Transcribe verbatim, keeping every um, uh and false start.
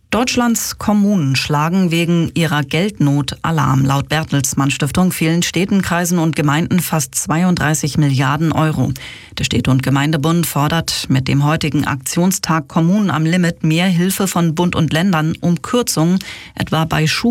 Deutschlands Kommunen schlagen wegen ihrer Geldnot Alarm. Laut Bertelsmann Stiftung fehlen Städten, Kreisen und Gemeinden fast zweiunddreißig Milliarden Euro. Der Städte- und Gemeindebund fordert mit dem heutigen Aktionstag Kommunen am Limit mehr Hilfe von Bund und Ländern um Kürzungen, etwa bei Schulen.